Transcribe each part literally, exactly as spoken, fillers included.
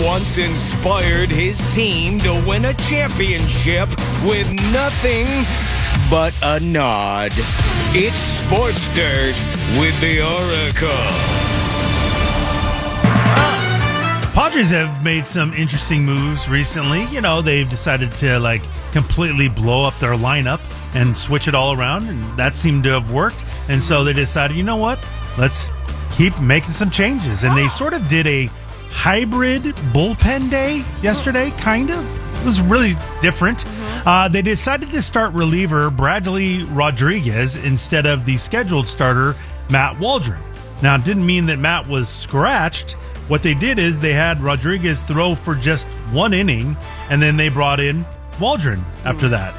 once inspired his team to win a championship with nothing but a nod. It's Sports Dirt with the Oracle. Padres have made some interesting moves recently. You know, they've decided to, like, completely blow up their lineup and switch it all around, and that seemed to have worked. And so they decided, you know what? Let's keep making some changes. And they sort of did a hybrid bullpen day yesterday, kind of. It was really different. Uh, they decided to start reliever Bradley Rodriguez instead of the scheduled starter, Matt Waldron. Now, it didn't mean that Matt was scratched. What they did is they had Rodriguez throw for just one inning, and then they brought in Waldron after that.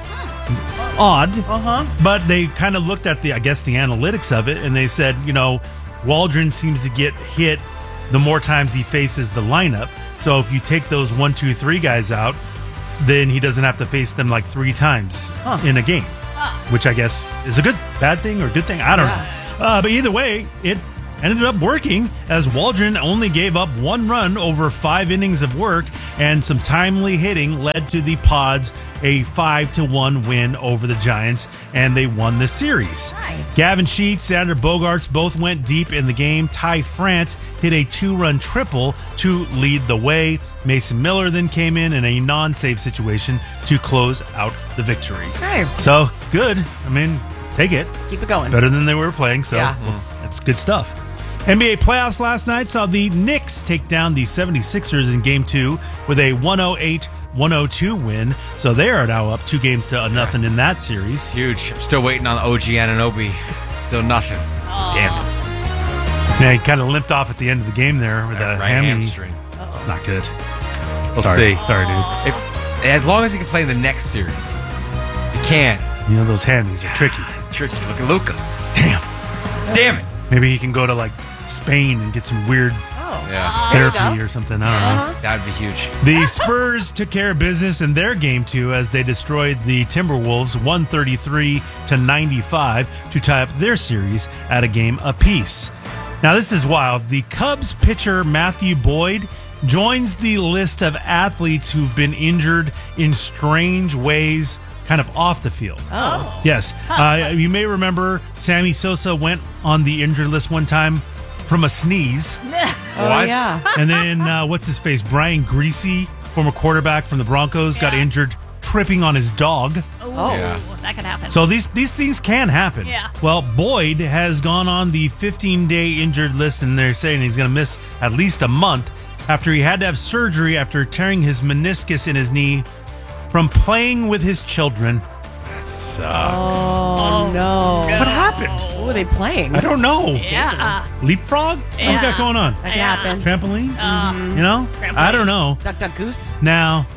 Odd, uh-huh. but they kind of looked at the, I guess, the analytics of it, and they said, you know, Waldron seems to get hit the more times he faces the lineup. So if you take those one, two, three guys out, then he doesn't have to face them like three times huh. in a game, which I guess is a good, bad thing or good thing. I don't yeah. know. Uh, but either way, it ended up working as Waldron only gave up one run over five innings of work, and some timely hitting led to the Pods a five to one win over the Giants, and they won the series. Nice. Gavin Sheets, Xander Bogaerts both went deep in the game. Ty France hit a two-run triple to lead the way. Mason Miller then came in in a non-save situation to close out the victory. Okay. So, good. I mean, take it. Keep it going. Better than they were playing, so yeah. well, that's good stuff. N B A playoffs last night saw the Knicks take down the seventy-sixers in game two with a one oh eight one oh two win. So they are now up two games to nothing in that series. Huge. I'm still waiting on O G Anunoby. Still nothing. Oh. Damn it. Yeah, he kind of limped off at the end of the game there with that right hammy. hamstring. Uh-oh. It's not good. We'll Sorry. see. Sorry, dude. If, as long as he can play in the next series, he can. You know, those hammies are tricky. Tricky. Look at Luka. Damn. Damn it. Maybe he can go to, like, Spain and get some weird oh. yeah. therapy or something. I don't uh-huh. know. That would be huge. The Spurs took care of business in their game two as they destroyed the Timberwolves one thirty-three to ninety-five to tie up their series at a game apiece. Now, this is wild. The Cubs pitcher Matthew Boyd joins the list of athletes who've been injured in strange ways kind of off the field. Oh. Yes. Uh, you may remember Sammy Sosa went on the injured list one time from a sneeze. Oh, what? yeah. And then, uh, what's his face? Brian Greasy, former quarterback from the Broncos, yeah. got injured tripping on his dog. Oh, yeah. That could happen. So these these things can happen. Yeah. Well, Boyd has gone on the fifteen-day injured list, and they're saying he's going to miss at least a month after he had to have surgery after tearing his meniscus in his knee from playing with his children. That sucks. Oh, no. What happened? What were they playing? I don't know. Yeah. Leapfrog? What Yeah. we got going on? That could Yeah. happen. Trampoline? Uh, You know? Trampoline. I don't know. Duck, duck, goose. Now,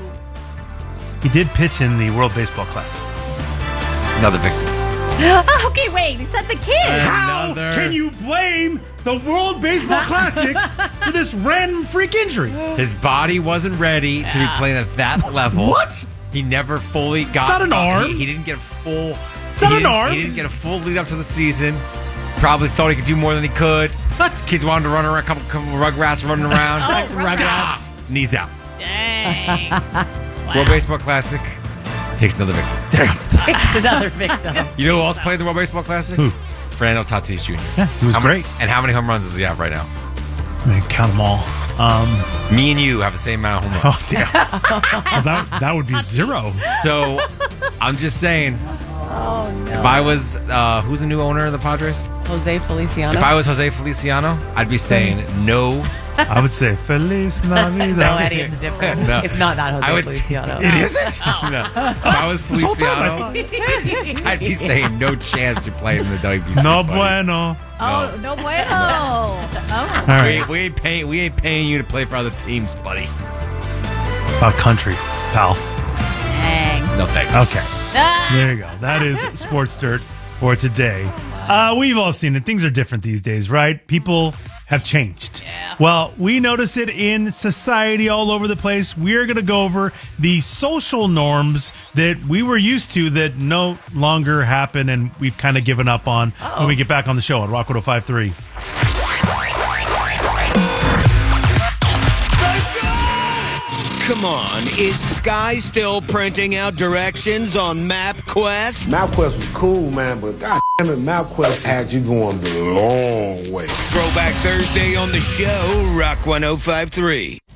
he did pitch in the World Baseball Classic. Another victim. Oh, okay, wait. He said the kid. How Another- can you blame the World Baseball Classic for this random freak injury? His body wasn't ready to be playing at that level. What? He never fully got. Not an uh, arm. He, he didn't get a full. It's not he an didn't- arm. He didn't get a full lead up to the season. Probably thought he could do more than he could. What? Kids wanted to run around. Couple, couple rugrats running around. Oh, Rugrats. Ah, knees out. Dang. Wow. World Baseball Classic takes another victim. Damn. Takes another victim. You know who else played the World Baseball Classic? Who? Fernando Tatis Junior Yeah, he was How great. many- and how many home runs does he have right now? Man, count them all. Um, Me and you have the same amount of home runs. oh, damn. Well, that, that would be zero. So, I'm just saying, Oh, no. if I was, uh, who's the new owner of the Padres? Jose Feliciano. If I was Jose Feliciano, I'd be saying no. I would say Feliz Navidad. no, Eddie, it's different. No. It's not that Jose I would- Feliciano. It isn't? No. If I was This whole time I Feliciano, I'd be saying no chance you're playing in the W B C. No buddy. bueno. Oh, no bueno. Oh. All We, right. ain't- we ain't paying. We ain't paying you to play for other teams, buddy. About country, pal. Dang. No thanks. Okay. Ah. There you go. That is Sports Dirt for today. Uh, we've all seen it. Things are different these days, right? People have changed. Yeah. Well, we notice it in society all over the place. We're going to go over the social norms that we were used to that no longer happen and we've kind of given up on Uh-oh. when we get back on the show on Rock one oh five point three. The show come on, is Sky still printing out directions on MapQuest? MapQuest was cool, man, but god damn it, MapQuest had you going the long way. Throwback Thursday on the show, Rock one oh five three.